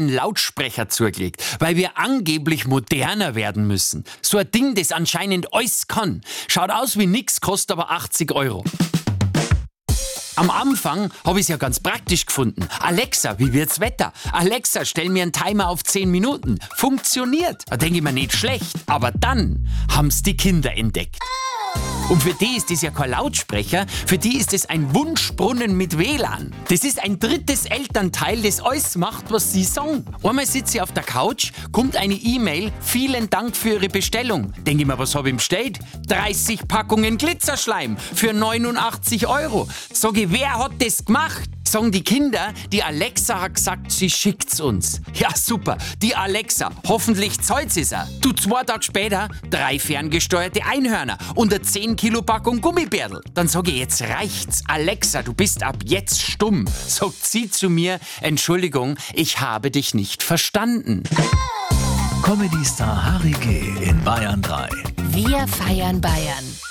neuen Lautsprecher zugelegt, weil wir angeblich moderner werden müssen. So ein Ding, das anscheinend alles kann. Schaut aus wie nix, kostet aber 80 Euro. Am Anfang habe ich es ja ganz praktisch gefunden. Alexa, wie wird's Wetter? Alexa, stell mir einen Timer auf 10 Minuten. Funktioniert. Da denke ich mir, nicht schlecht. Aber dann haben's die Kinder entdeckt. Und für die ist das ja kein Lautsprecher, für die ist es ein Wunschbrunnen mit WLAN. Das ist ein drittes Elternteil, das alles macht, was sie sagen. Einmal sitze ich auf der Couch, kommt eine E-Mail, vielen Dank für Ihre Bestellung. Denke ich mir, was habe ich bestellt? 30 Packungen Glitzerschleim für 89 Euro. Sag ich, wer hat das gemacht? Sagen die Kinder, die Alexa hat gesagt, sie schickt's uns. Ja, super, die Alexa, hoffentlich zahlt sie's auch. Du, 2 Tage später 3 ferngesteuerte Einhörner und eine 10 Kilo Packung Gummibärl. Dann sage ich, jetzt reicht's. Alexa, du bist ab jetzt stumm. Sagt sie zu mir, Entschuldigung, ich habe dich nicht verstanden. Comedy-Star Harry G. in Bayern 3. Wir feiern Bayern.